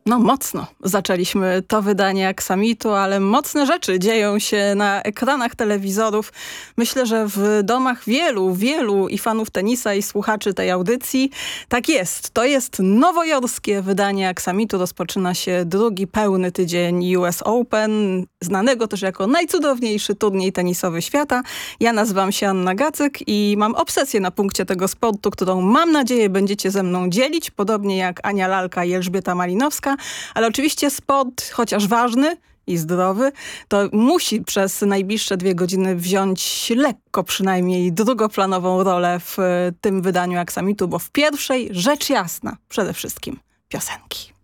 No mocno zaczęliśmy to wydanie Aksamitu, ale mocne rzeczy dzieją się na ekranach telewizorów. Myślę, że w domach wielu i fanów tenisa i słuchaczy tej audycji. Tak jest, to jest nowojorskie wydanie Aksamitu. Rozpoczyna się drugi pełny tydzień US Open, znanego też jako najcudowniejszy turniej tenisowy świata. Ja nazywam się Anna Gacyk i mam obsesję na punkcie tego sportu, którą mam nadzieję będziecie ze mną dzielić, podobnie jak Ania Lalka i Elżbieta Malinowska. Ale oczywiście sport, chociaż ważny i zdrowy, to musi przez najbliższe 2 godziny wziąć lekko przynajmniej drugoplanową rolę w tym wydaniu Aksamitu, bo w pierwszej, rzecz jasna, przede wszystkim piosenki.